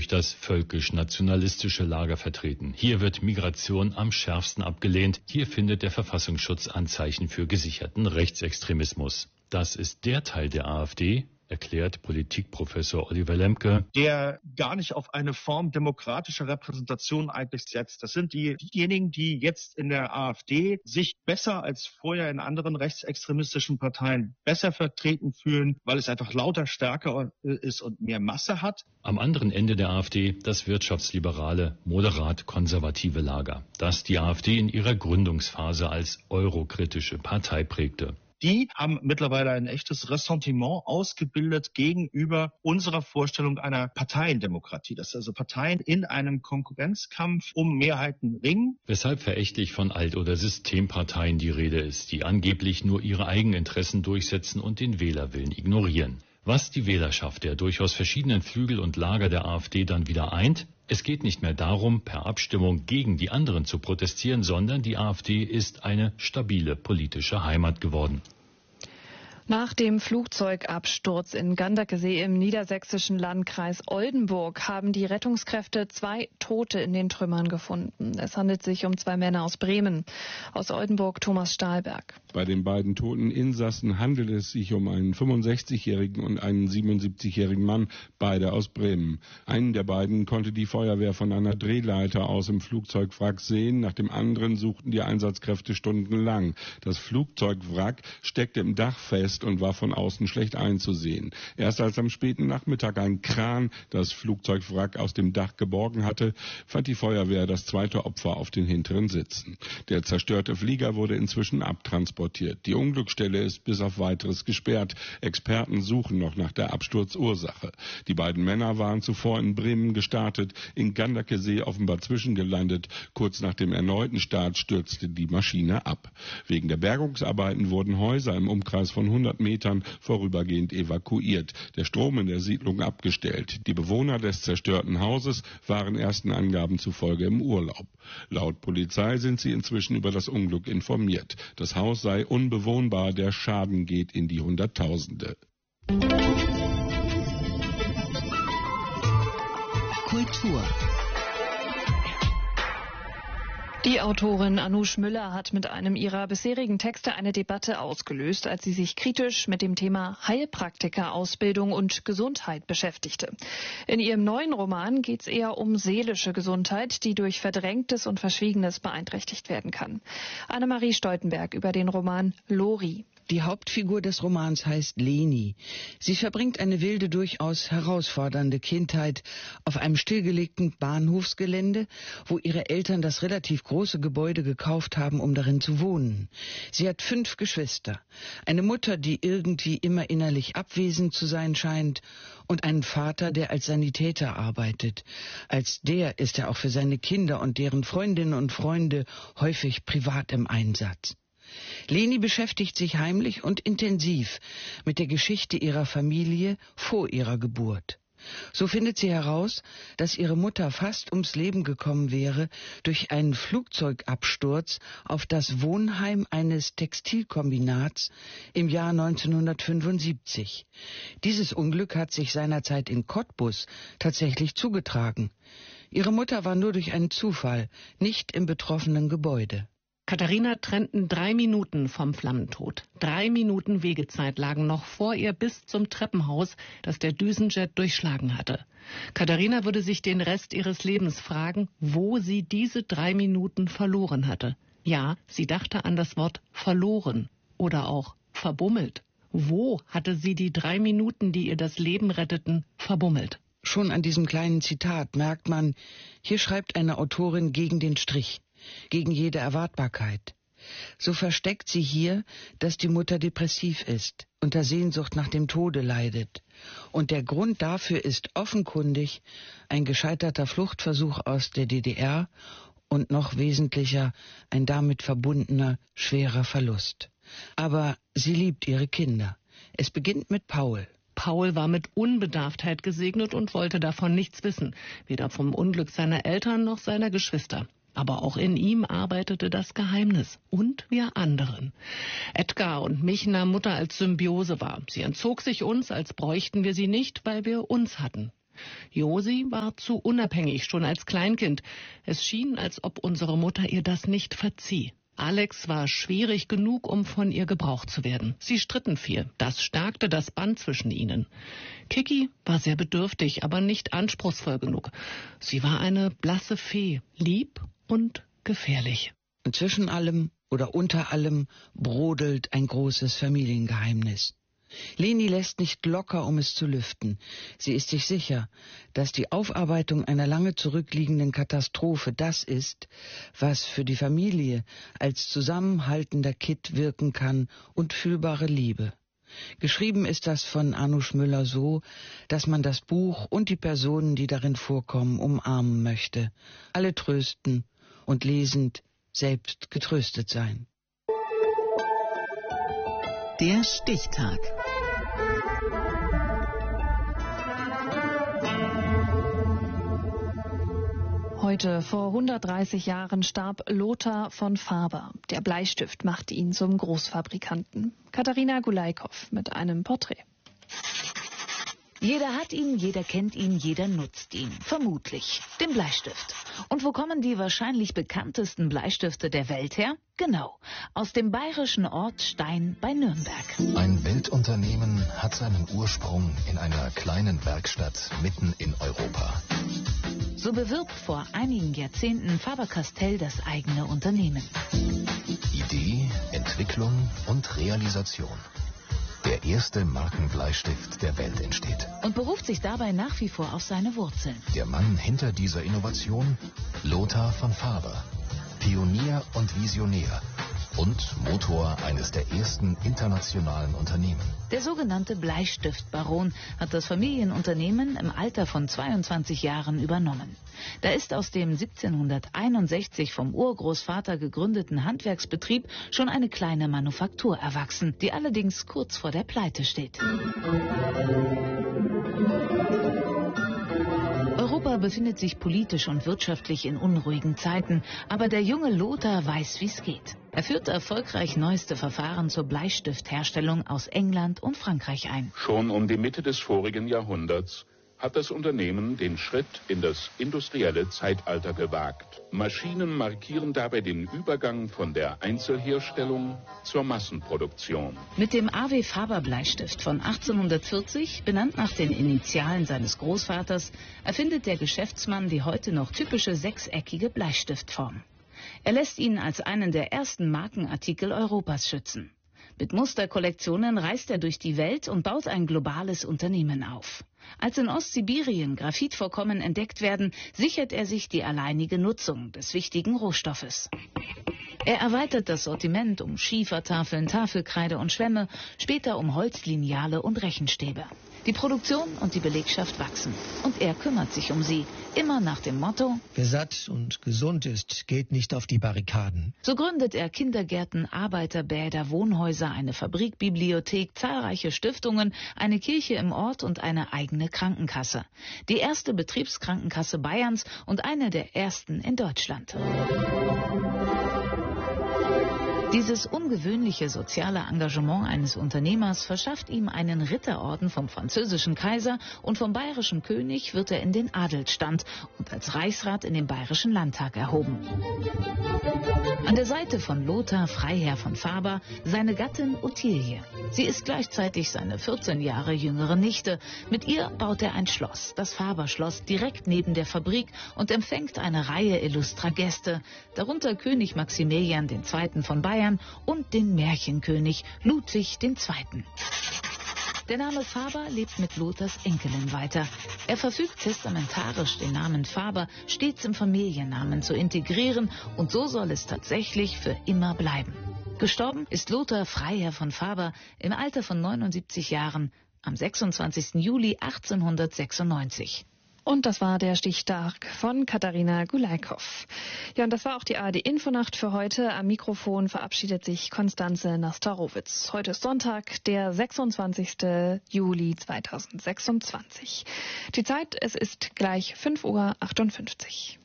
durch das völkisch-nationalistische Lager vertreten. Hier wird Migration am schärfsten abgelehnt. Hier findet der Verfassungsschutz Anzeichen für gesicherten Rechtsextremismus. Das ist der Teil der AfD, erklärt Politikprofessor Oliver Lemke, der gar nicht auf eine Form demokratischer Repräsentation eigentlich setzt. Das sind diejenigen, die jetzt in der AfD sich besser als vorher in anderen rechtsextremistischen Parteien besser vertreten fühlen, weil es einfach lauter, stärker ist und mehr Masse hat. Am anderen Ende der AfD das wirtschaftsliberale, moderat-konservative Lager, das die AfD in ihrer Gründungsphase als eurokritische Partei prägte. Die haben mittlerweile ein echtes Ressentiment ausgebildet gegenüber unserer Vorstellung einer Parteiendemokratie. Das ist also Parteien in einem Konkurrenzkampf um Mehrheiten ringen. Weshalb verächtlich von Alt- oder Systemparteien die Rede ist, die angeblich nur ihre Eigeninteressen durchsetzen und den Wählerwillen ignorieren. Was die Wählerschaft der durchaus verschiedenen Flügel und Lager der AfD dann wieder eint? Es geht nicht mehr darum, per Abstimmung gegen die anderen zu protestieren, sondern die AfD ist eine stabile politische Heimat geworden. Nach dem Flugzeugabsturz in Ganderkesee im niedersächsischen Landkreis Oldenburg haben die Rettungskräfte 2 Tote in den Trümmern gefunden. Es handelt sich um 2 Männer aus Bremen. Aus Oldenburg Thomas Stahlberg. Bei den beiden toten Insassen handelt es sich um einen 65-jährigen und einen 77-jährigen Mann, beide aus Bremen. Einen der beiden konnte die Feuerwehr von einer Drehleiter aus im Flugzeugwrack sehen. Nach dem anderen suchten die Einsatzkräfte stundenlang. Das Flugzeugwrack steckte im Dach fest und war von außen schlecht einzusehen. Erst als am späten Nachmittag ein Kran das Flugzeugwrack aus dem Dach geborgen hatte, fand die Feuerwehr das zweite Opfer auf den hinteren Sitzen. Der zerstörte Flieger wurde inzwischen abtransportiert. Die Unglücksstelle ist bis auf Weiteres gesperrt. Experten suchen noch nach der Absturzursache. Die beiden Männer waren zuvor in Bremen gestartet, in Ganderkesee offenbar zwischengelandet. Kurz nach dem erneuten Start stürzte die Maschine ab. Wegen der Bergungsarbeiten wurden Häuser im Umkreis von 100 Metern vorübergehend evakuiert. Der Strom in der Siedlung abgestellt. Die Bewohner des zerstörten Hauses waren ersten Angaben zufolge im Urlaub. Laut Polizei sind sie inzwischen über das Unglück informiert. Das Haus sei unbewohnbar, der Schaden geht in die Hunderttausende. Kultur. Die Autorin Anoush Müller hat mit einem ihrer bisherigen Texte eine Debatte ausgelöst, als sie sich kritisch mit dem Thema Heilpraktikerausbildung und Gesundheit beschäftigte. In ihrem neuen Roman geht es eher um seelische Gesundheit, die durch Verdrängtes und Verschwiegenes beeinträchtigt werden kann. Annemarie Stoltenberg über den Roman Lori. Die Hauptfigur des Romans heißt Leni. Sie verbringt eine wilde, durchaus herausfordernde Kindheit auf einem stillgelegten Bahnhofsgelände, wo ihre Eltern das relativ große Gebäude gekauft haben, um darin zu wohnen. Sie hat 5 Geschwister, eine Mutter, die irgendwie immer innerlich abwesend zu sein scheint, und einen Vater, der als Sanitäter arbeitet. Als der ist er auch für seine Kinder und deren Freundinnen und Freunde häufig privat im Einsatz. Leni beschäftigt sich heimlich und intensiv mit der Geschichte ihrer Familie vor ihrer Geburt. So findet sie heraus, dass ihre Mutter fast ums Leben gekommen wäre durch einen Flugzeugabsturz auf das Wohnheim eines Textilkombinats im Jahr 1975. Dieses Unglück hat sich seinerzeit in Cottbus tatsächlich zugetragen. Ihre Mutter war nur durch einen Zufall nicht im betroffenen Gebäude. Katharina trennten 3 Minuten vom Flammentod. 3 Minuten Wegezeit lagen noch vor ihr bis zum Treppenhaus, das der Düsenjet durchschlagen hatte. Katharina würde sich den Rest ihres Lebens fragen, wo sie diese 3 Minuten verloren hatte. Ja, sie dachte an das Wort verloren oder auch verbummelt. Wo hatte sie die 3 Minuten, die ihr das Leben retteten, verbummelt? Schon an diesem kleinen Zitat merkt man, hier schreibt eine Autorin gegen den Strich, gegen jede Erwartbarkeit. So versteckt sie hier, dass die Mutter depressiv ist, unter Sehnsucht nach dem Tode leidet. Und der Grund dafür ist offenkundig ein gescheiterter Fluchtversuch aus der DDR und noch wesentlicher ein damit verbundener schwerer Verlust. Aber sie liebt ihre Kinder. Es beginnt mit Paul. Paul war mit Unbedarftheit gesegnet und wollte davon nichts wissen, weder vom Unglück seiner Eltern noch seiner Geschwister. Aber auch in ihm arbeitete das Geheimnis. Und wir anderen. Edgar und mich nahm Mutter als Symbiose wahr. Sie entzog sich uns, als bräuchten wir sie nicht, weil wir uns hatten. Josi war zu unabhängig, schon als Kleinkind. Es schien, als ob unsere Mutter ihr das nicht verzieh. Alex war schwierig genug, um von ihr gebraucht zu werden. Sie stritten viel. Das stärkte das Band zwischen ihnen. Kiki war sehr bedürftig, aber nicht anspruchsvoll genug. Sie war eine blasse Fee, lieb und gefährlich. Und zwischen allem oder unter allem brodelt ein großes Familiengeheimnis. Leni lässt nicht locker, um es zu lüften. Sie ist sich sicher, dass die Aufarbeitung einer lange zurückliegenden Katastrophe das ist, was für die Familie als zusammenhaltender Kitt wirken kann und fühlbare Liebe. Geschrieben ist das von Anusch Müller so, dass man das Buch und die Personen, die darin vorkommen, umarmen möchte, alle trösten und lesend selbst getröstet sein. Der Stichtag. Heute vor 130 Jahren starb Lothar von Faber. Der Bleistift machte ihn zum Großfabrikanten. Katharina Gulaikow mit einem Porträt. Jeder hat ihn, jeder kennt ihn, jeder nutzt ihn. Vermutlich. Den Bleistift. Und wo kommen die wahrscheinlich bekanntesten Bleistifte der Welt her? Genau. Aus dem bayerischen Ort Stein bei Nürnberg. Ein Weltunternehmen hat seinen Ursprung in einer kleinen Werkstatt mitten in Europa. So bewirbt vor einigen Jahrzehnten Faber-Castell das eigene Unternehmen. Idee, Entwicklung und Realisation. Der erste Markenbleistift der Welt entsteht. Und beruft sich dabei nach wie vor auf seine Wurzeln. Der Mann hinter dieser Innovation, Lothar von Faber. Pionier und Visionär. Und Motor eines der ersten internationalen Unternehmen. Der sogenannte Bleistiftbaron hat das Familienunternehmen im Alter von 22 Jahren übernommen. Da ist aus dem 1761 vom Urgroßvater gegründeten Handwerksbetrieb schon eine kleine Manufaktur erwachsen, die allerdings kurz vor der Pleite steht. Europa befindet sich politisch und wirtschaftlich in unruhigen Zeiten, aber der junge Lothar weiß, wie es geht. Er führt erfolgreich neueste Verfahren zur Bleistiftherstellung aus England und Frankreich ein. Schon um die Mitte des vorigen Jahrhunderts hat das Unternehmen den Schritt in das industrielle Zeitalter gewagt. Maschinen markieren dabei den Übergang von der Einzelherstellung zur Massenproduktion. Mit dem A.W. Faber Bleistift von 1840, benannt nach den Initialen seines Großvaters, erfindet der Geschäftsmann die heute noch typische sechseckige Bleistiftform. Er lässt ihn als einen der ersten Markenartikel Europas schützen. Mit Musterkollektionen reist er durch die Welt und baut ein globales Unternehmen auf. Als in Ostsibirien Graphitvorkommen entdeckt werden, sichert er sich die alleinige Nutzung des wichtigen Rohstoffes. Er erweitert das Sortiment um Schiefertafeln, Tafelkreide und Schwämme, später um Holzlineale und Rechenstäbe. Die Produktion und die Belegschaft wachsen. Und er kümmert sich um sie, immer nach dem Motto: Wer satt und gesund ist, geht nicht auf die Barrikaden. So gründet er Kindergärten, Arbeiterbäder, Wohnhäuser, eine Fabrikbibliothek, zahlreiche Stiftungen, eine Kirche im Ort und eine eigene Krankenkasse. Die erste Betriebskrankenkasse Bayerns und eine der ersten in Deutschland. Dieses ungewöhnliche soziale Engagement eines Unternehmers verschafft ihm einen Ritterorden vom französischen Kaiser und vom bayerischen König wird er in den Adelsstand und als Reichsrat in den bayerischen Landtag erhoben. An der Seite von Lothar Freiherr von Faber seine Gattin Ottilie. Sie ist gleichzeitig seine 14 Jahre jüngere Nichte. Mit ihr baut er ein Schloss, das Faber-Schloss, direkt neben der Fabrik und empfängt eine Reihe illustrer Gäste, darunter König Maximilian II. Von Bayern und den Märchenkönig Ludwig II. Der Name Faber lebt mit Lothars Enkelin weiter. Er verfügt testamentarisch, den Namen Faber stets im Familiennamen zu integrieren und so soll es tatsächlich für immer bleiben. Gestorben ist Lothar Freiherr von Faber im Alter von 79 Jahren am 26. Juli 1896. Und das war der Stichtag von Katharina Gulaikow. Ja, und das war auch die ARD-Infonacht für heute. Am Mikrofon verabschiedet sich Konstanze Nastarowitz. Heute ist Sonntag, der 26. Juli 2026. Die Zeit, es ist gleich 5:58 Uhr.